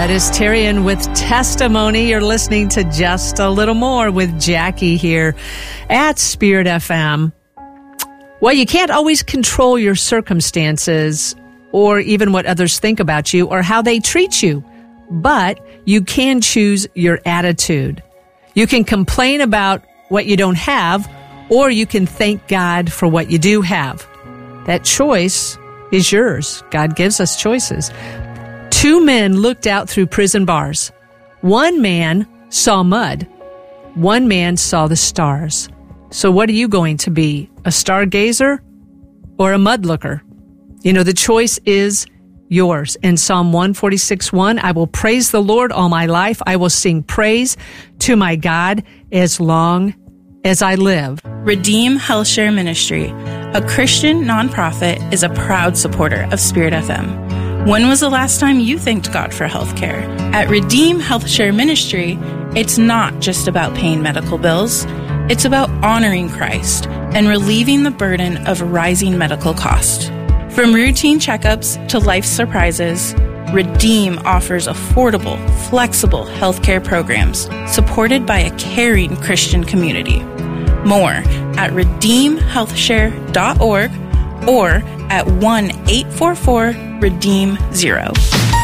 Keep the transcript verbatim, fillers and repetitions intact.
That is Tyrion with Testimony. You're listening to Just a Little More with Jackie here at Spirit F M. Well, you can't always control your circumstances or even what others think about you or how they treat you, but you can choose your attitude. You can complain about what you don't have, or you can thank God for what you do have. That choice is yours. God gives us choices. Two men looked out through prison bars. One man saw mud. One man saw the stars. So what are you going to be? A stargazer or a mud looker? You know, the choice is yours. In Psalm one forty-six one, I will praise the Lord all my life. I will sing praise to my God as long as I live. Redeem HealthShare Ministry, a Christian nonprofit, is a proud supporter of Spirit F M. When was the last time you thanked God for healthcare? At Redeem HealthShare Ministry, it's not just about paying medical bills. It's about honoring Christ and relieving the burden of rising medical costs. From routine checkups to life surprises, Redeem offers affordable, flexible healthcare programs supported by a caring Christian community. More at redeem health share dot org or at one eight four four redeem zero.